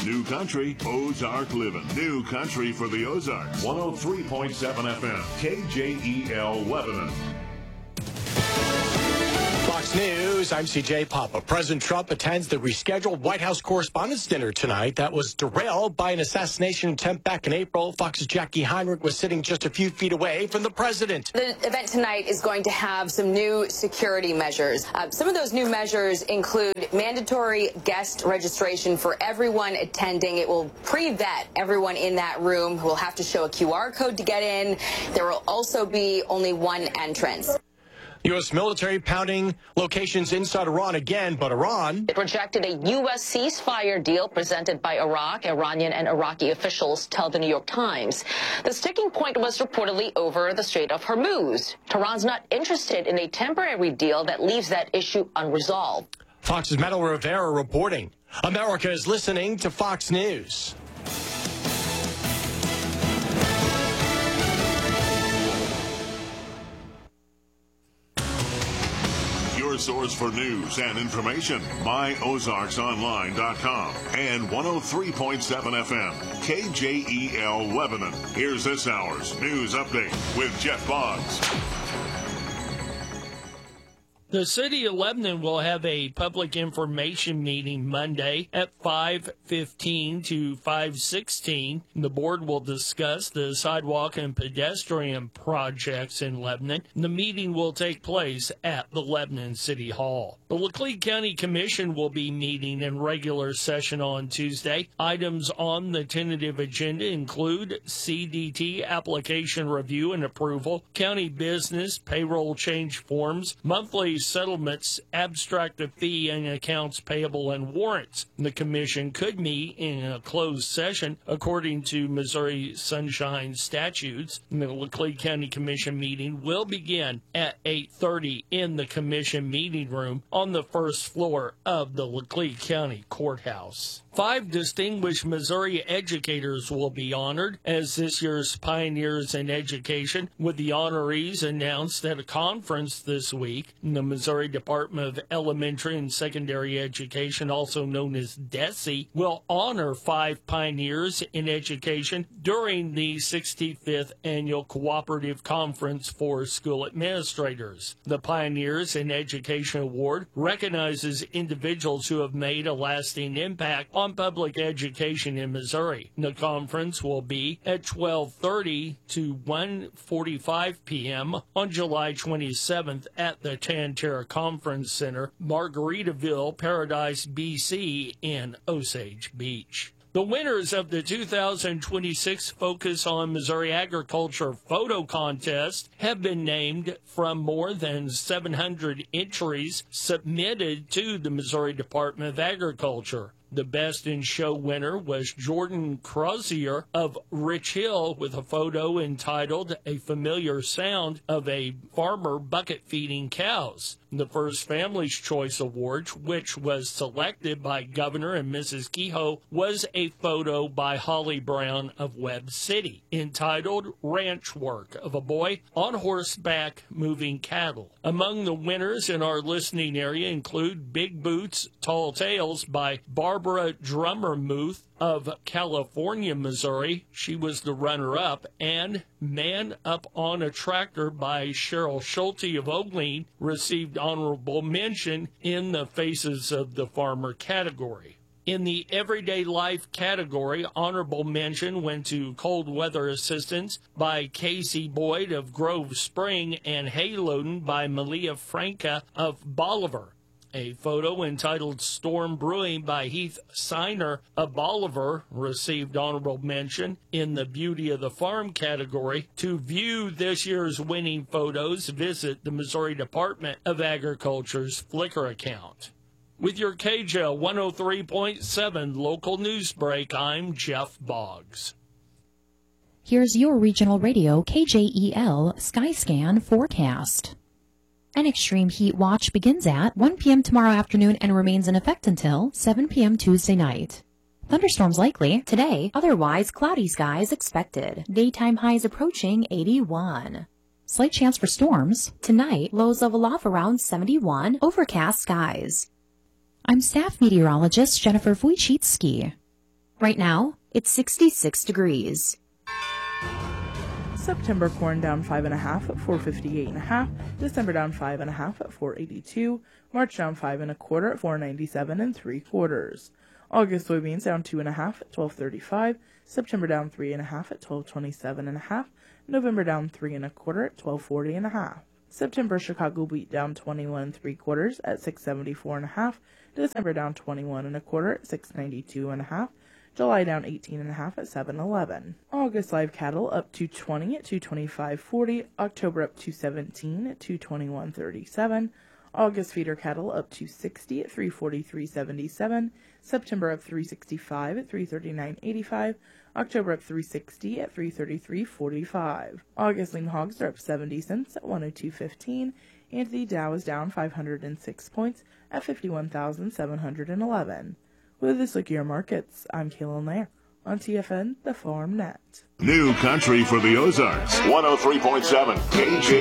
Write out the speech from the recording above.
New Country, Ozark Living. New Country for the Ozarks. 103.7 FM, KJEL Lebanon. Fox News, I'm CJ Papa. President Trump attends the rescheduled White House Correspondents' Dinner tonight that was derailed by an assassination attempt back in April. Fox's Jackie Heinrich was sitting just a few feet away from the president. The event tonight is going to have some new security measures. Some of those new measures include mandatory guest registration for everyone attending. It will pre-vet everyone in that room who will have to show a QR code to get in. There will also be only one entrance. U.S. military pounding locations inside Iran again, but Iran... It rejected a U.S. ceasefire deal presented by Iraq. Iranian and Iraqi officials tell the New York Times. The sticking point was reportedly over the Strait of Hormuz. Tehran's not interested in a temporary deal that leaves that issue unresolved. Fox's Metal Rivera reporting. America is listening to Fox News. Your source for news and information, myozarksonline.com and 103.7 FM, KJEL Lebanon. Here's this hour's news update with Jeff Boggs. The city of Lebanon will have a public information meeting Monday at 5:15 to 5:16. The board will discuss the sidewalk and pedestrian projects in Lebanon. The meeting will take place at the Lebanon City Hall. The Laclede County Commission will be meeting in regular session on Tuesday. Items on the tentative agenda include CDT application review and approval, county business, payroll change forms, monthly settlements, abstract of fee and accounts payable, and warrants. The commission could meet in a closed session according to Missouri Sunshine statutes. The Laclede County Commission meeting will begin at 8:30 in the commission meeting room on the first floor of the Laclede County Courthouse. 5 distinguished Missouri educators will be honored as this year's Pioneers in Education, with the honorees announced at a conference this week. The Missouri Department of Elementary and Secondary Education, also known as DESE, will honor 5 pioneers in education during the 65th Annual Cooperative Conference for School Administrators. The Pioneers in Education Award recognizes individuals who have made a lasting impact on public education in Missouri. The conference will be at 12:30 to 1:45 p.m. on July 27th at the Tanterra Conference Center, Margaritaville, Paradise, BC, in Osage Beach. The winners of the 2026 Focus on Missouri Agriculture Photo Contest have been named from more than 700 entries submitted to the Missouri Department of Agriculture. The Best in Show winner was Jordan Crozier of Rich Hill with a photo entitled A Familiar Sound of a Farmer Bucket Feeding Cows. The First Family's Choice Award, which was selected by Governor and Mrs. Kehoe, was a photo by Holly Brown of Webb City, entitled Ranch Work of a Boy on Horseback Moving Cattle. Among the winners in our listening area include Big Boots, Tall Tales by Barbara Drummermuth of California, Missouri. She was the runner-up. And Man Up on a Tractor by Cheryl Schulte of Ogleen received honorable mention in the Faces of the Farmer category. In the Everyday Life category, honorable mention went to Cold Weather Assistance by Casey Boyd of Grove Spring and Hayloden by Malia Franca of Bolivar. A photo entitled Storm Brewing by Heath Siner of Bolivar received honorable mention in the Beauty of the Farm category. To view this year's winning photos, visit the Missouri Department of Agriculture's Flickr account. With your KJL 103.7 local news break, I'm Jeff Boggs. Here's your regional radio KJEL Skyscan forecast. An extreme heat watch begins at 1 p.m. tomorrow afternoon and remains in effect until 7 p.m. Tuesday night. Thunderstorms likely today, otherwise cloudy skies expected. Daytime highs approaching 81. Slight chance for storms. Tonight, lows level off around 71, overcast skies. I'm staff meteorologist Jennifer Wojcicki. Right now, it's 66 degrees. September corn down 5.5 at 458.5. December down 5.5 at 482. March down 5 1/4 at 497 3/4. August soybeans down 2.5 at 1235. September down 3.5 at 1227.5. November down 3 1/4 at 1240.5. September Chicago wheat down 21 3/4 at 674.5. December down 21 1/4 at 692.5. July down 18.5 at 711. August live cattle up 220 at 225.40. October up 217 at 221.37. August feeder cattle up 260 at 343.77. September up 365 at 339.85. October up 360 at 333.45. August lean hogs are up 70 cents at 102.15. And the Dow is down 506 points at 51,711. With this look at your markets, I'm Kaylin Lair on TFN, the Farm Net. New country for the Ozarks. 103.7 KJ.